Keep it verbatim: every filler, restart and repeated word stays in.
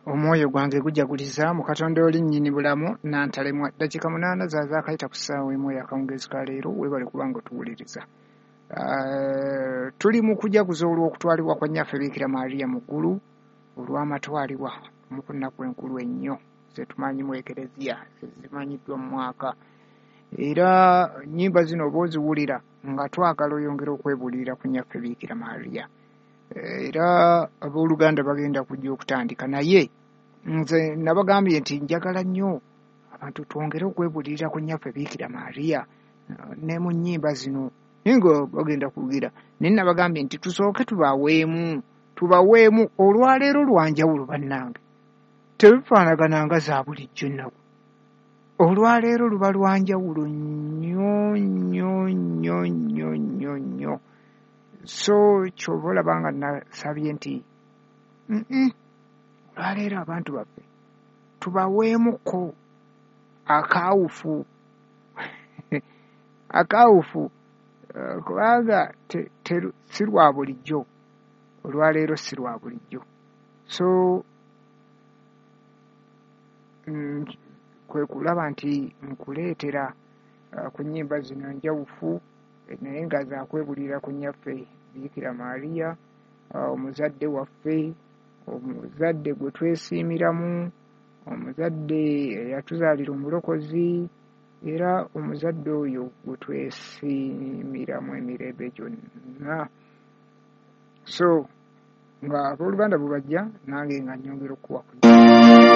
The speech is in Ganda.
omwoyo gwange gujaguliza mu Katonda oli nnyini bulamu nantalemwa dakika munaana zaaza akayita ku ssaawa emu ey'akawungeezi ka leero weebale kubanga otuwuliriza. Uh, tuli mu kujaguza olw'okutwalibwa kwa nnyaffe Biikira Maariya mu ggulu olw'amatwalibwa mu kunnaku enkulu ennyo ze tumanyi mu Ekereziya ezimanyiddwa mu mwaka. Era nnyimba zino oba oziwulira nga twagala oyongera okwebuulirira ku nnyaffe Biikira Maariya. Era abooluganda bagenda kujja okutandika naye nze nabagambye nti njagala nnyo abantu twongere okwebuulirira ku nnyaffe Biikira Maariya ne mu nnyimba zino nga bagenda kugira naye nabagambye nti tusooke tubaweemu tubaweemu olwaleero lwanjawulo bannange tebifaanagananga za bulijjo nnaku. Olwaleero luba lwanjawulo nnyo nnyo nnyo nnyo nnyo nnyo. So kyova olaba nga nasabye nti olwaleero abantu baffe tubaweemuko akaawufu akaawufu kubanga si lwa bulijjo, olwaleero si lwa bulijjo. So mm, kwe kulaba nti nkuleetera uh, ku nnyimba zino njawufu naye nga zakwebulira ku nnyaffe Biikira Maariya, uh, omuzadde waffe, omuzadde gwe twesiimiramu, omuzadde eyatuzaalira omulokozi, era omuzadde oyo gwe twesiimiramu emirembe gyonna. So nga abooluganda bwe bajja nange nga nnyongera okukuwa ku